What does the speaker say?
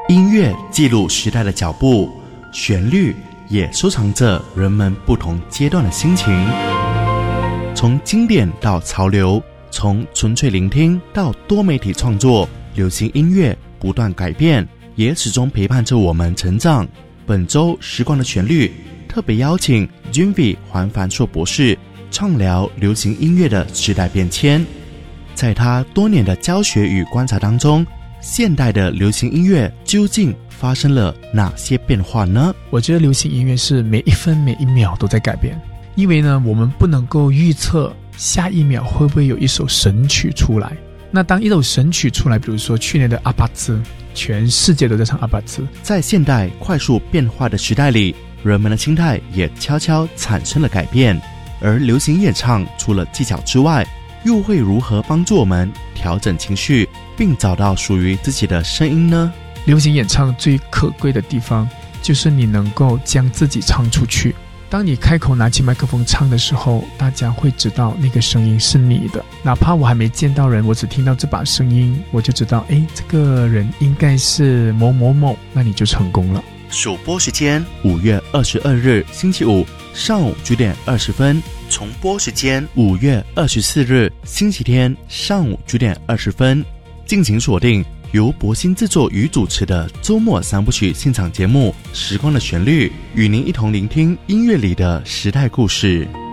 音乐记录时代的脚步，旋律也收藏着人们不同阶段的心情。从经典到潮流，从纯粹聆听到多媒体创作，流行音乐不断改变，也始终陪伴着我们成长。本周时光的旋律特别邀请 Junvi 黄凡硕博士畅聊流行音乐的时代变迁。在他多年的教学与观察当中，现代的流行音乐究竟发生了哪些变化呢？ 我觉得流行音乐是每一分每一秒都在改变，因为呢，我们不能够预测下一秒会不会有一首神曲出来。那当一首神曲出来，比如说去年的阿巴兹，全世界都在唱阿巴兹。 在现代快速变化的时代里，人们的心态也悄悄产生了改变。而流行演唱除了技巧之外，又会如何帮助我们调整情绪，并找到属于自己的声音呢？ 流行演唱最可贵的地方，就是你能够将自己唱出去。当你开口拿起麦克风唱的时候，大家会知道那个声音是你的。哪怕我还没见到人，我只听到这把声音，我就知道，这个人应该是某某某，那你就成功了。 首播时间5月22日星期五上午9点20分，重播时间5月24日星期天上午9点20分。敬请锁定由博兴制作与主持的周末三部曲现场节目《时光的旋律》，与您一同聆听音乐里的时代故事。